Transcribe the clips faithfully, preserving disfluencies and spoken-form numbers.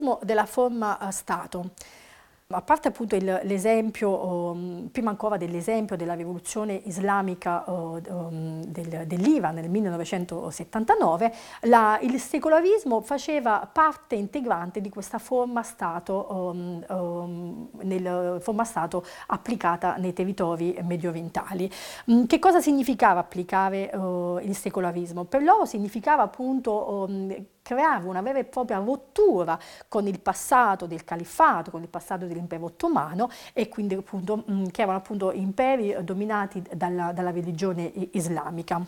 della forma uh, Stato. A parte appunto l'esempio, um, prima ancora dell'esempio della rivoluzione islamica uh, um, del, dell'Iran nel millenovecentosettantanove, la, il secolarismo faceva parte integrante di questa forma Stato, um, um, nel, forma Stato applicata nei territori mediorientali. Um, che cosa significava applicare uh, il secolarismo? Per loro significava appunto um, creava una vera e propria rottura con il passato del califfato, con il passato dell'impero ottomano, e quindi appunto mh, che erano appunto imperi dominati dalla, dalla religione islamica.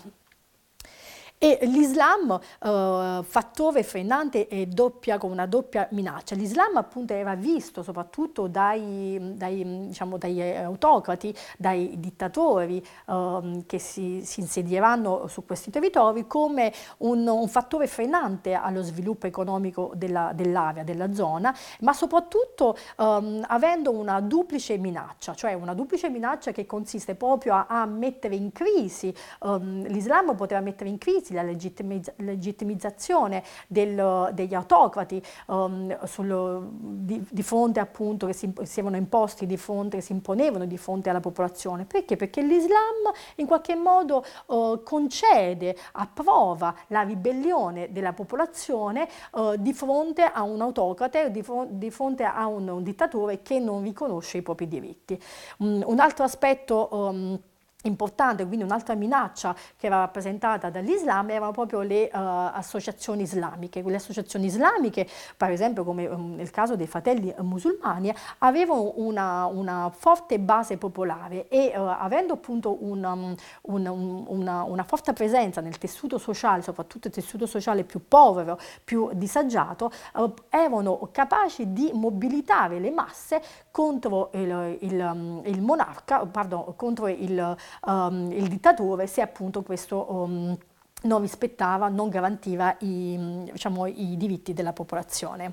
E l'Islam, eh, fattore frenante e doppia, con una doppia minaccia. L'Islam appunto era visto soprattutto dai, dai, diciamo, dagli autocrati, dai dittatori eh, che si, si insedieranno su questi territori come un, un fattore frenante allo sviluppo economico della, dell'area, della zona, ma soprattutto ehm, avendo una duplice minaccia, cioè una duplice minaccia che consiste proprio a, a mettere in crisi, ehm, l'Islam poteva mettere in crisi la legittimizz legittimizzazione del, degli autocrati um, sul, di, di fronte appunto che si, si erano imposti di fronte, che si imponevano di fronte alla popolazione. Perché? Perché l'Islam in qualche modo uh, concede, approva la ribellione della popolazione uh, di fronte a un autocrate, di, fron di fronte a un, un dittatore che non riconosce i propri diritti. Um, un altro aspetto um, importante, quindi un'altra minaccia che era rappresentata dall'Islam erano proprio le uh, associazioni islamiche. Quelle associazioni islamiche, per esempio come um, nel caso dei fratelli musulmani, avevano una, una forte base popolare e uh, avendo appunto un, um, un, un, una, una forte presenza nel tessuto sociale, soprattutto il tessuto sociale più povero, più disagiato, uh, erano capaci di mobilitare le masse contro il, il, il monarca, pardon, contro il Um, il dittatore, se appunto questo um, non rispettava, non garantiva i, diciamo, i diritti della popolazione.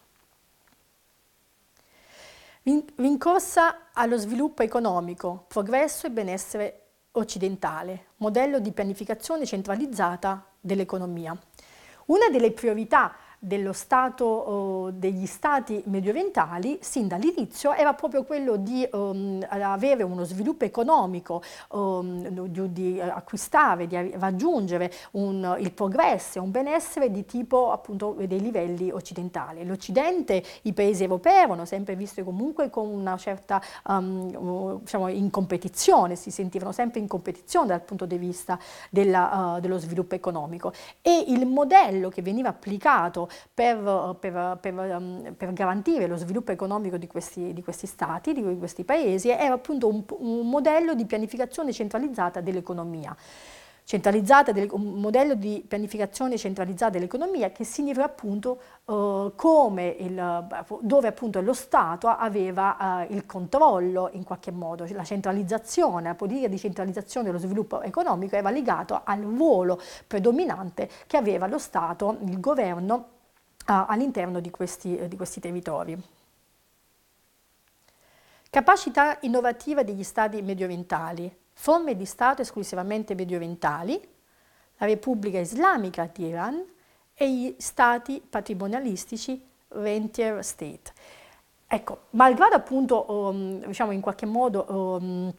Rincorsa allo sviluppo economico, progresso e benessere occidentale, modello di pianificazione centralizzata dell'economia. Una delle priorità dello Stato, oh, degli stati mediorientali, sin dall'inizio, era proprio quello di um, avere uno sviluppo economico, um, di, di acquistare, di raggiungere un, il progresso e un benessere di tipo appunto dei livelli occidentali. L'Occidente, i paesi europei erano sempre visti comunque con una certa, um, diciamo, in competizione, si sentivano sempre in competizione dal punto di vista della, uh, dello sviluppo economico, e il modello che veniva applicato Per, per, per, per garantire lo sviluppo economico di questi, di questi stati, di questi paesi, era appunto un, un modello di pianificazione centralizzata dell'economia. Centralizzata, del, un modello di pianificazione centralizzata dell'economia che significa appunto uh, come il, dove appunto lo Stato aveva uh, il controllo in qualche modo, la centralizzazione, la politica di centralizzazione dello sviluppo economico era legato al ruolo predominante che aveva lo Stato, il governo, all'interno di questi, di questi territori. Capacità innovativa degli stati mediorientali, forme di Stato esclusivamente mediorientali, la Repubblica Islamica di Iran e gli stati patrimonialistici rentier state. Ecco, malgrado appunto, um, diciamo in qualche modo, um,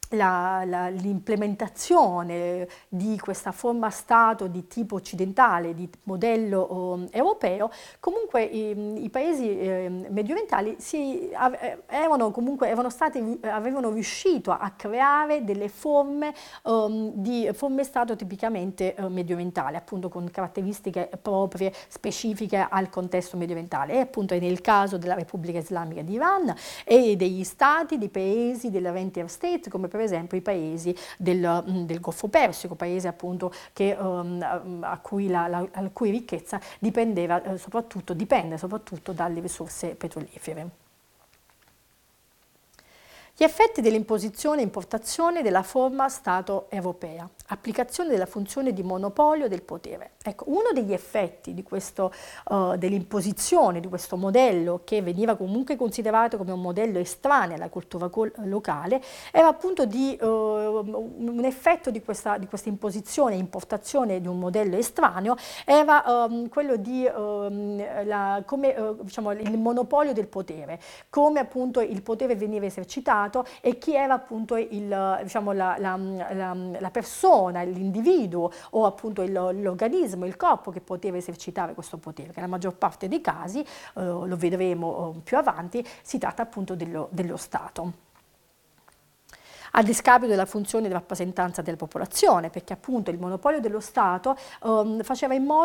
l'implementazione di questa forma Stato di tipo occidentale, di modello eh, europeo, comunque i, i paesi eh, mediorientali si, erano comunque, erano stati, avevano riuscito a creare delle forme um, di forme Stato tipicamente eh, mediorientali, appunto con caratteristiche proprie, specifiche al contesto mediorientale, e appunto nel caso della Repubblica Islamica di Iran e degli stati, dei paesi della rentier state, come per esempio i paesi del, del Golfo Persico, paesi appunto che, um, a, cui la, la, a cui ricchezza dipendeva, eh, soprattutto, dipende soprattutto dalle risorse petrolifere. Gli effetti dell'imposizione e importazione della forma Stato europea. applicazione della funzione di monopolio del potere. Ecco, uno degli effetti di questo, uh, dell'imposizione di questo modello, che veniva comunque considerato come un modello estraneo alla cultura locale, era appunto di, uh, un effetto di questa, di questa imposizione e importazione di un modello estraneo, era um, quello di um, la, come, uh, diciamo, il monopolio del potere, come appunto il potere veniva esercitato e chi era appunto il, diciamo, la, la, la, la persona, l'individuo o appunto l'organismo, il corpo che poteva esercitare questo potere. Nella maggior parte dei casi, eh, lo vedremo eh, più avanti, si tratta appunto dello, dello Stato, a discapito della funzione di rappresentanza della popolazione, perché appunto il monopolio dello Stato eh, faceva in modo